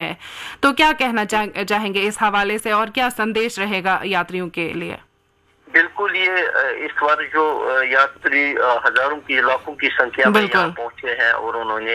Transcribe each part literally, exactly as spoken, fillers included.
है। तो क्या कहना चाह, चाहेंगे इस हवाले से और क्या संदेश रहेगा यात्रियों के लिए? बिल्कुल, ये इस बार जो यात्री हजारों की लाखों की संख्या में यहाँ पहुंचे हैं और उन्होंने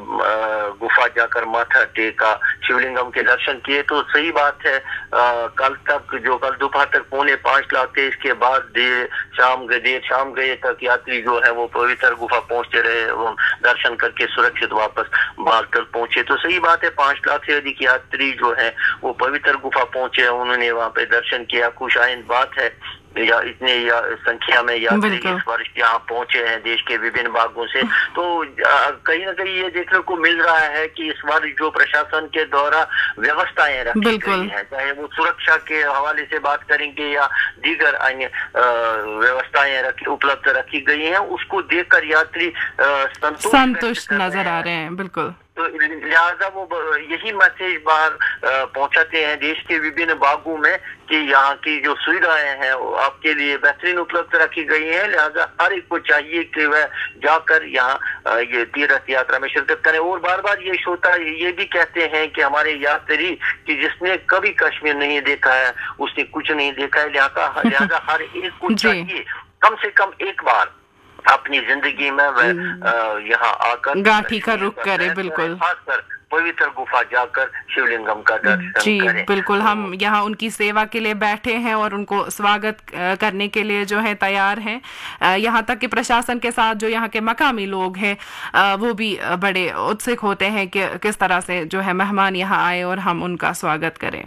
गुफा जाकर माथा टेका, शिवलिंगम के दर्शन किए, तो सही बात है। आ, कल तक जो कल दोपहर तक पौने पांच लाख थे, इसके बाद देर शाम गए देर शाम गए तक यात्री जो है वो पवित्र गुफा पहुंचते रहे, वो दर्शन करके सुरक्षित वापस भागकर पहुंचे। तो सही बात है, पांच लाख से अधिक यात्री जो है वो पवित्र गुफा पहुंचे, उन्होंने वहां पे दर्शन किया। खुशाइंद बात है या इतने या संख्या में यात्री इस वर्ष यहाँ पहुंचे हैं देश के विभिन्न भागों से। तो कहीं ना कहीं ये देखने को मिल रहा है कि इस बार जो प्रशासन के द्वारा व्यवस्थाएं रखी गई है, चाहे वो सुरक्षा के हवाले से बात करेंगे या दीगर अन्य व्यवस्थाएं रखी उपलब्ध रखी गई हैं, उसको देखकर यात्री संतुष्ट संतुष्ट नजर आ रहे हैं। बिल्कुल, तो लिहाजा वो यही मैसेज बाहर पहुंचाते हैं देश के विभिन्न भागों में कि यहाँ की जो सुविधाएं हैं वो आपके लिए बेहतरीन उपलब्ध रखी गई हैं। लिहाजा हर एक को चाहिए कि वह जाकर यहाँ ये तीर्थ यात्रा में शिरकत करें। और बार बार ये श्रोता ये भी कहते हैं कि हमारे यात्री कि जिसने कभी कश्मीर नहीं देखा है उसने कुछ नहीं देखा है। लिहाजा लिहाजा हर एक को चाहिए कम से कम एक बार अपनी जिंदगी में वह यहाँ आकर गाठी का रुख करे। बिल्कुल, खासकर पवित्र गुफा जाकर शिवलिंगम का दर्शन जी करें। बिल्कुल, हम यहाँ उनकी सेवा के लिए बैठे हैं और उनको स्वागत करने के लिए जो है तैयार हैं। यहाँ तक कि प्रशासन के साथ जो यहाँ के मकामी लोग हैं वो भी बड़े उत्सुक होते हैं कि किस तरह से जो है मेहमान यहाँ आए और हम उनका स्वागत करें।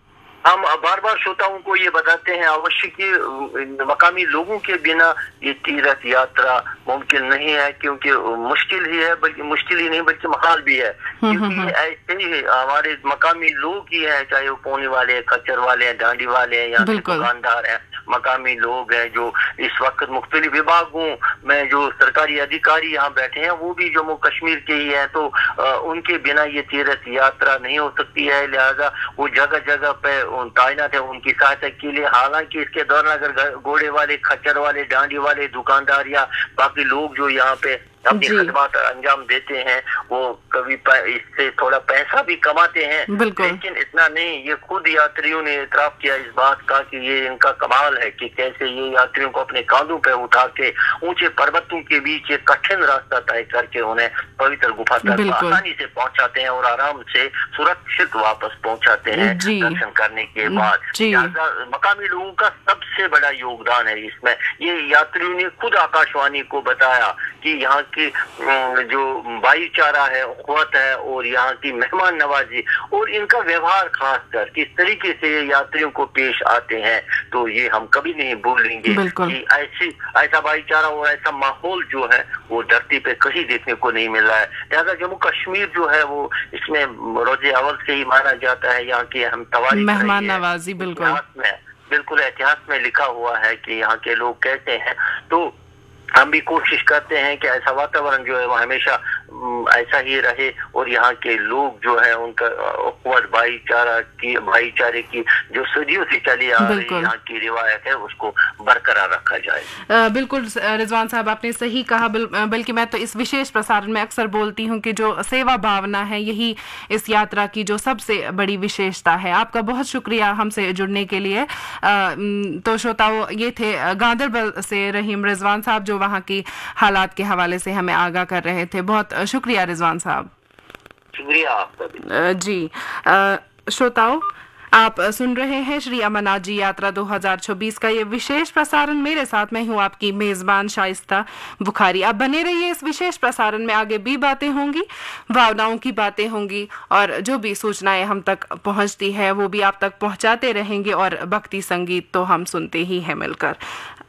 हम बार बार श्रोताओं को ये बताते हैं अवश्य कि मकामी लोगों के बिना ये तीर्थ यात्रा मुमकिन नहीं है, क्योंकि मुश्किल ही है, बल्कि मुश्किल ही नहीं बल्कि महाल भी है। क्योंकि ऐसे ही हमारे मकामी लोग ही हैं, चाहे वो पौने वाले, खच्चर वाले, डांडी वाले हैं या दुकानदार हैं, मकामी लोग हैं जो इस वक्त मुख्तलिफ विभागों में जो सरकारी अधिकारी यहाँ बैठे हैं वो भी जम्मू कश्मीर के ही हैं। तो आ, उनके बिना ये तीर्थ यात्रा नहीं हो सकती है। लिहाजा वो जगह जगह पे तैनात है उनकी सहायता के लिए। हालांकि इसके दौरान अगर घोड़े वाले, खच्चर वाले, डांडी वाले दुकानदार या बाकी लोग जो यहाँ पे अपनी खदमात अंजाम देते हैं वो कभी इससे थोड़ा पैसा भी कमाते हैं, लेकिन इतना नहीं। ये खुद यात्रियों ने इतराफ किया इस बात का कि ये इनका कमाल है कि कैसे ये यात्रियों को अपने कांधों पे उठा के ऊंचे पर्वतों के बीच एक कठिन रास्ता तय करके उन्हें पवित्र गुफा तक आसानी से पहुंचाते हैं और आराम से सुरक्षित वापस पहुंचाते हैं दर्शन करने के बाद। मकामी लोगों का सबसे बड़ा योगदान है इसमें। ये यात्रियों ने खुद आकाशवाणी को बताया कि यहाँ की जो भाईचारा है, उखवत है और यहाँ की मेहमान नवाजी और इनका व्यवहार खासकर किस तरीके से ये यात्रियों को पेश आते हैं, तो ये हम कभी नहीं भूलेंगे कि ऐसी ऐसा भाईचारा और ऐसा माहौल जो है वो धरती पे कहीं देखने को नहीं मिल रहा है। लिहाजा जम्मू कश्मीर जो है वो इसमें रोजे अव्वल से ही माना जाता है। यहाँ की हम तवारीख मेहमान नवाजी बिल्कुल बिल्कुल इतिहास में लिखा हुआ है कि यहाँ के लोग कहते हैं। तो हम भी कोशिश करते हैं कि ऐसा वातावरण जो है वो हमेशा ऐसा ही रहे और यहाँ के लोग जो है उनका उखवत भाईचारा की भाईचारे की जो सदियों से चली आ रही यहाँ की रिवायत है उसको बरकरार रखा जाए। बिल्कुल रिजवान साहब, आपने सही कहा। बल्कि मैं तो इस विशेष प्रसारण में अक्सर बोलती हूँ कि जो सेवा भावना है यही इस यात्रा की जो सबसे बड़ी विशेषता है। आपका बहुत शुक्रिया हमसे जुड़ने के लिए। तो श्रोताओ, ये थे गांदरबल से रहीम रिजवान साहब जो वहाँ की हालात के हवाले से हमें आगाह कर रहे थे। बहुत शुक्रिया रिजवान साहब। शुक्रिया आपका जी। श्रोताओं, आप सुन रहे हैं श्री अमरनाथ जी यात्रा दो हज़ार चौबीस का ये विशेष प्रसारण। मेरे साथ मैं हूं आपकी मेजबान शाइस्ता बुखारी। आप बने रहिए इस विशेष प्रसारण में। आगे भी बातें होंगी, भावनाओं की बातें होंगी और जो भी सूचनाएं हम तक पहुंचती है वो भी आप तक पहुंचाते रहेंगे और भक्ति संगीत तो हम सुनते ही हैं मिलकर।